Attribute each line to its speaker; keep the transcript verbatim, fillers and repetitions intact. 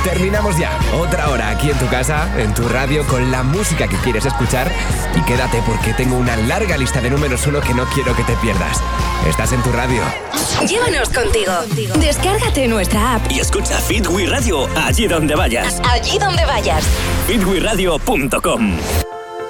Speaker 1: Terminamos ya. Otra hora aquí en tu casa, en tu radio, con la música que quieres escuchar. Y quédate porque tengo una larga lista de números uno que no quiero que te pierdas. Estás en tu radio.
Speaker 2: Llévanos contigo. Descárgate nuestra app
Speaker 3: y escucha Fit We Radio allí donde vayas.
Speaker 2: Allí donde vayas.
Speaker 3: fit we radio punto com